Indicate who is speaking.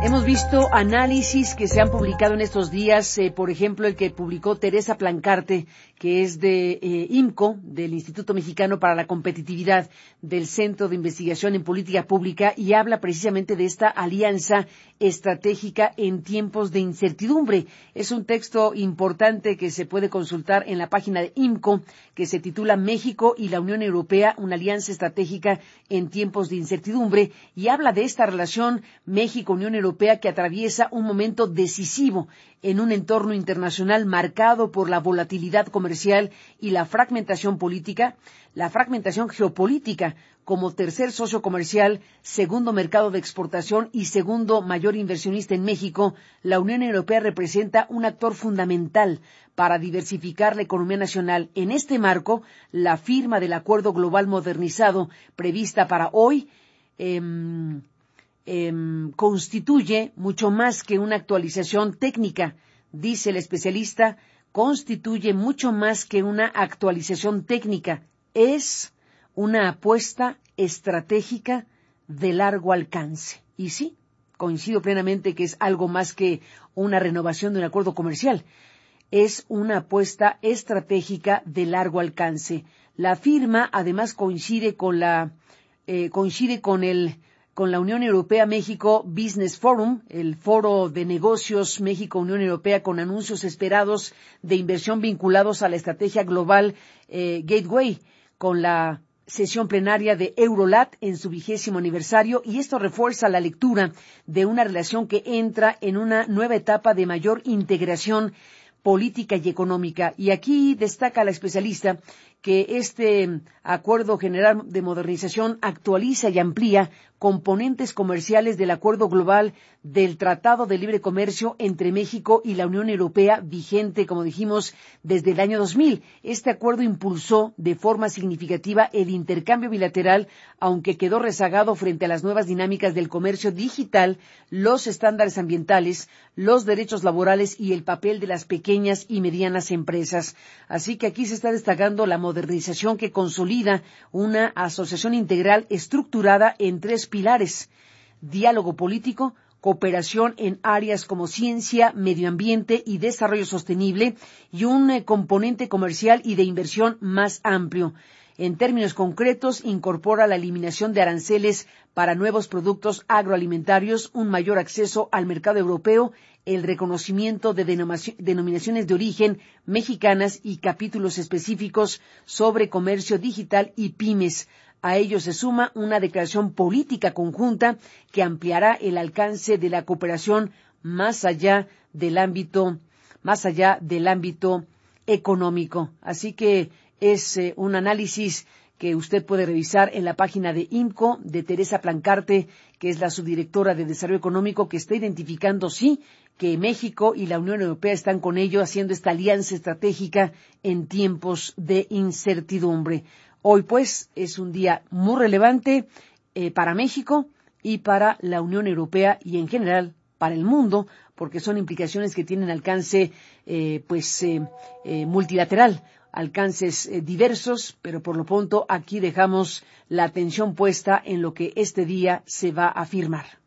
Speaker 1: Hemos visto análisis que se han publicado en estos días, por ejemplo, el que publicó Teresa Plancarte, que es de IMCO, del Instituto Mexicano para la Competitividad, del Centro de Investigación en Política Pública, y habla precisamente de esta alianza estratégica en tiempos de incertidumbre. Es un texto importante que se puede consultar en la página de IMCO, que se titula México y la Unión Europea, una alianza estratégica en tiempos de incertidumbre, y habla de esta relación México-Unión Europea que atraviesa un momento decisivo en un entorno internacional marcado por la volatilidad comercial y la fragmentación política, la fragmentación geopolítica como tercer socio comercial, segundo mercado de exportación y segundo mayor inversionista en México. La Unión Europea representa un actor fundamental para diversificar la economía nacional. En este marco, la firma del Acuerdo Global Modernizado prevista para hoy constituye mucho más que una actualización técnica, dice el especialista, constituye mucho más que una actualización técnica, es una apuesta estratégica de largo alcance. Y sí, coincido plenamente que es algo más que una renovación de un acuerdo comercial, es una apuesta estratégica de largo alcance. La firma además coincide con la Unión Europea-México Business Forum, el foro de negocios México-Unión Europea, con anuncios esperados de inversión vinculados a la estrategia global Gateway, con la sesión plenaria de Eurolat en su 20º aniversario, y esto refuerza la lectura de una relación que entra en una nueva etapa de mayor integración política y económica. Y aquí destaca la especialista que este Acuerdo General de Modernización actualiza y amplía componentes comerciales del Acuerdo Global del Tratado de Libre Comercio entre México y la Unión Europea, vigente, como dijimos, desde el año 2000. Este acuerdo impulsó de forma significativa el intercambio bilateral, aunque quedó rezagado frente a las nuevas dinámicas del comercio digital, los estándares ambientales, los derechos laborales y el papel de las pequeñas y medianas empresas. Así que aquí se está destacando la modernización que consolida una asociación integral estructurada en 3 pilares: diálogo político, cooperación en áreas como ciencia, medio ambiente y desarrollo sostenible, y un componente comercial y de inversión más amplio. En términos concretos, incorpora la eliminación de aranceles para nuevos productos agroalimentarios, un mayor acceso al mercado europeo, el reconocimiento de denominaciones de origen mexicanas y capítulos específicos sobre comercio digital y pymes. A ello se suma una declaración política conjunta que ampliará el alcance de la cooperación más allá del ámbito económico. Así que es un análisis que usted puede revisar en la página de IMCO, de Teresa Plancarte, que es la subdirectora de Desarrollo Económico, que está identificando, sí, que México y la Unión Europea están con ello haciendo esta alianza estratégica en tiempos de incertidumbre. Hoy, pues, es un día muy relevante para México y para la Unión Europea y, en general, para el mundo, porque son implicaciones que tienen alcance multilateral, alcances diversos, pero por lo pronto aquí dejamos la atención puesta en lo que este día se va a firmar.